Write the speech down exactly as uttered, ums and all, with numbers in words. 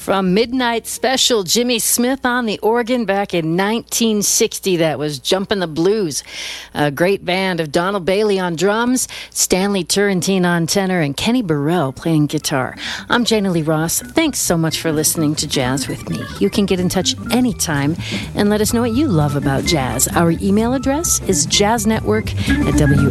From Midnight Special, Jimmy Smith on the organ back in nineteen sixty. That was Jumpin' the Blues. A great band of Donald Bailey on drums, Stanley Turrentine on tenor, and Kenny Burrell playing guitar. I'm Jana Lee Ross. Thanks so much for listening to Jazz with me. You can get in touch anytime and let us know what you love about jazz. Our email address is jazznetwork at W